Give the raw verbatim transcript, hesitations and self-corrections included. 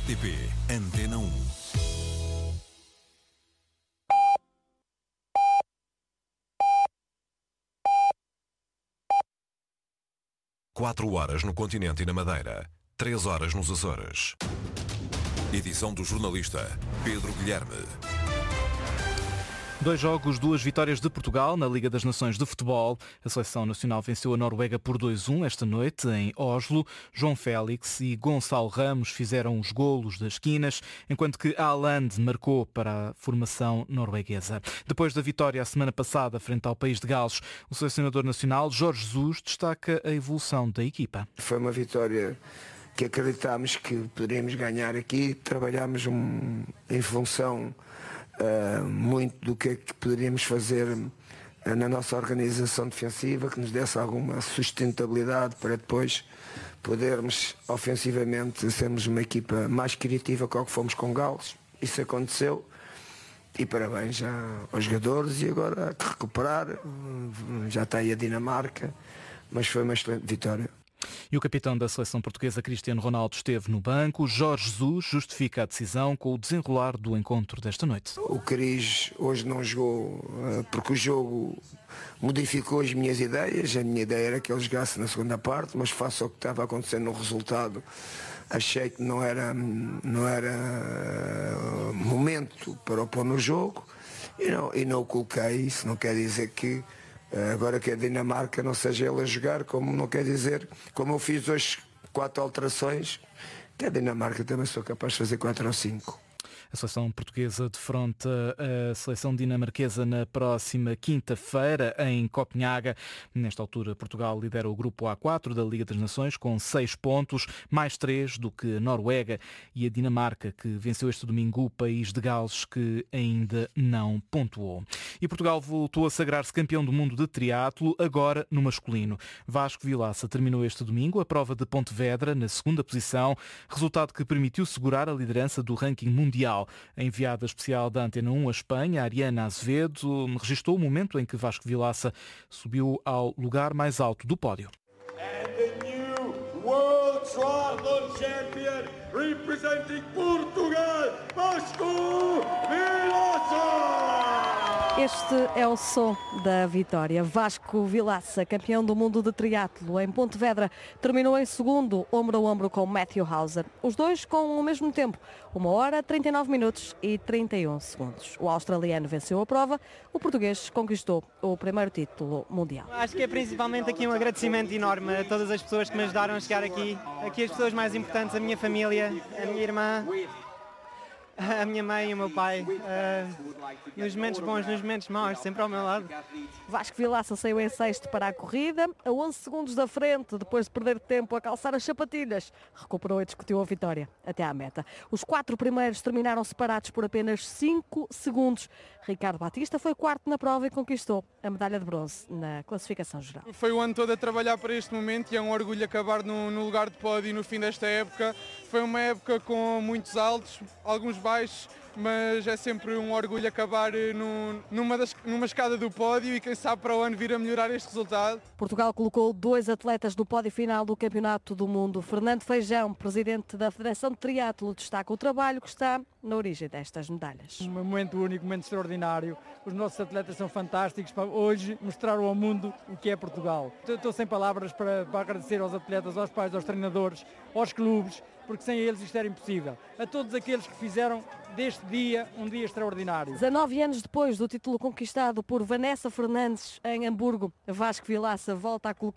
T P Antena um. Quatro horas no continente e na Madeira. Três horas nos Açores. Edição do jornalista Pedro Guilherme. Dois jogos, duas vitórias de Portugal na Liga das Nações de Futebol. A Seleção Nacional venceu a Noruega por dois a um esta noite em Oslo. João Félix e Gonçalo Ramos fizeram os golos das esquinas, enquanto que Haaland marcou para a formação norueguesa. Depois da vitória a semana passada frente ao país de Gales, o selecionador nacional Jorge Jesus destaca a evolução da equipa. Foi uma vitória que acreditámos que poderíamos ganhar aqui. Trabalhámos um, em função Uh, muito do que é que poderíamos fazer uh, na nossa organização defensiva, que nos desse alguma sustentabilidade para depois podermos ofensivamente sermos uma equipa mais criativa que o que fomos com Gales. Isso aconteceu e parabéns já aos jogadores, e agora há que recuperar, já está aí a Dinamarca, mas foi uma excelente vitória. E o capitão da seleção portuguesa, Cristiano Ronaldo, esteve no banco. Jorge Jesus justifica a decisão com o desenrolar do encontro desta noite. O Cris hoje não jogou porque o jogo modificou as minhas ideias. A minha ideia era que ele jogasse na segunda parte, mas face ao que estava acontecendo no resultado, achei que não era, não era momento para o pôr no jogo e não, e não o coloquei. Isso não quer dizer que agora que a Dinamarca não seja ele a jogar, como não quer dizer, como eu fiz hoje quatro alterações, que a Dinamarca também sou capaz de fazer quatro ou cinco. A seleção portuguesa defronta a seleção dinamarquesa na próxima quinta-feira em Copenhaga. Nesta altura, Portugal lidera o grupo A quatro da Liga das Nações com seis pontos, mais três do que a Noruega e a Dinamarca, que venceu este domingo o país de Gales, que ainda não pontuou. E Portugal voltou a sagrar-se campeão do mundo de triatlo, agora no masculino. Vasco Vilaça terminou este domingo a prova de Pontevedra na segunda posição, resultado que permitiu segurar a liderança do ranking mundial. A enviada especial da Antena um à Espanha, Ariana Azevedo, registrou o momento em que Vasco Vilaça subiu ao lugar mais alto do pódio. And the new World Triathlon Champion representing Portugal, Vasco Vilaça! Este é o som da vitória. Vasco Vilaça, campeão do mundo de triatlo em Pontevedra, terminou em segundo, ombro a ombro com Matthew Hauser. Os dois com o mesmo tempo, uma hora, trinta e nove minutos e trinta e um segundos. O australiano venceu a prova, o português conquistou o primeiro título mundial. Acho que é principalmente aqui um agradecimento enorme a todas as pessoas que me ajudaram a chegar aqui. Aqui as pessoas mais importantes, a minha família, a minha irmã, a minha mãe e o meu pai, uh, nos momentos bons, nos momentos maus, sempre ao meu lado. Vasco Vilaça saiu em sexto para a corrida, a onze segundos da frente, depois de perder tempo a calçar as sapatilhas. Recuperou e discutiu a vitória até à meta. Os quatro primeiros terminaram separados por apenas cinco segundos. Ricardo Batista foi quarto na prova e conquistou a medalha de bronze na classificação geral. Foi o ano todo a trabalhar para este momento e é um orgulho acabar no, no lugar de pódio no fim desta época. Foi uma época com muitos altos, alguns baixos, mas é sempre um orgulho acabar no, numa, das, numa escada do pódio e quem sabe para o ano vir a melhorar este resultado. Portugal colocou dois atletas no pódio final do Campeonato do Mundo. Fernando Feijão, presidente da Federação de Triatlo, destaca o trabalho que está na origem destas medalhas. Um momento único, um momento extraordinário. Os nossos atletas são fantásticos para hoje mostraram ao mundo o que é Portugal. Estou sem palavras para, para agradecer aos atletas, aos pais, aos treinadores, aos clubes, porque sem eles isto era impossível. A todos aqueles que fizeram deste dia um dia extraordinário. dezanove anos depois do título conquistado por Vanessa Fernandes em Hamburgo, Vasco Vilaça volta a colocar